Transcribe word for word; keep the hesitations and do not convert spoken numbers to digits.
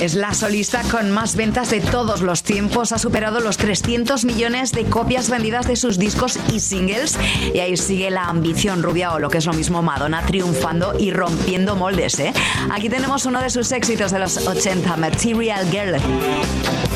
Es la solista con más ventas de todos los tiempos. Ha superado los trescientos millones de copias vendidas de sus discos y singles. Y ahí sigue la ambición rubia, o lo que es lo mismo, Madonna, triunfando y rompiendo moldes, ¿eh? Aquí tenemos uno de sus éxitos de los ochenta, Material Girl.